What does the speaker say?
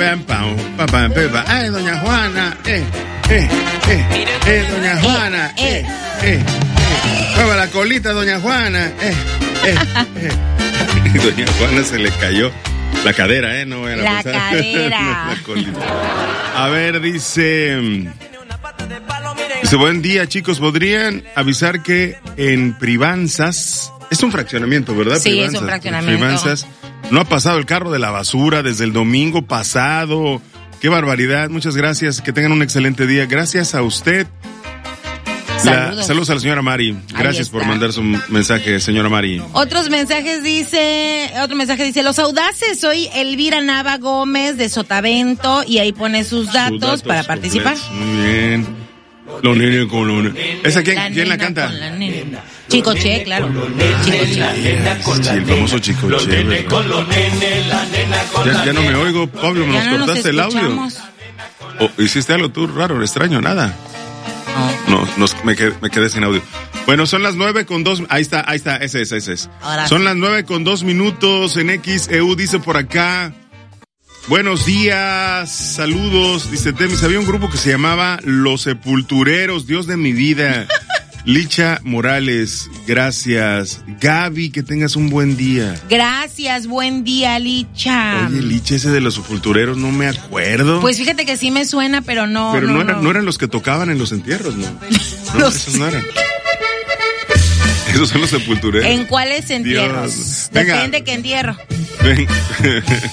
Ay, doña Juana, doña Juana, mueva la colita, doña Juana, Y doña Juana se le cayó la cadera, no voy a la cadera. La colita. A ver, dice, buen día, chicos, ¿podrían avisar que en Privanzas, es un fraccionamiento, ¿verdad? Sí, Privanzas, es un fraccionamiento. Privanzas, no ha pasado el carro de la basura desde el domingo pasado? ¡Qué barbaridad! Muchas gracias, que tengan un excelente día. Gracias a usted. Saludos a la señora Mari. Gracias por mandar su mensaje, señora Mari. Otro mensaje dice, los audaces, soy Elvira Nava Gómez de Sotavento, y ahí pone sus datos para participar. Muy bien. Los nenes con los nenes. ¿Esa quién la canta? Chicoche, claro. Chicoche. El famoso Chicoche. Ya no me oigo, Pablo, ¿nos cortaste el audio? ¿Hiciste algo tú raro, extraño, nada? No, me quedé sin audio. Bueno, son las 9:02. Ahí está, ese es. Son las 9:02 en XEU, dice por acá. Buenos días, saludos. Dice Temis, había un grupo que se llamaba Los Sepultureros, Dios de mi vida. Licha Morales, gracias. Gaby, que tengas un buen día. Gracias, buen día, Licha. Oye, Licha, ese de Los Sepultureros, no me acuerdo. Pues fíjate que sí me suena, pero no. Pero no eran los que tocaban en los entierros, ¿no? No, esos no eran. Esos son Los Sepultureros. ¿En cuáles entierros? Dios. Venga. Depende qué entierro. Ven.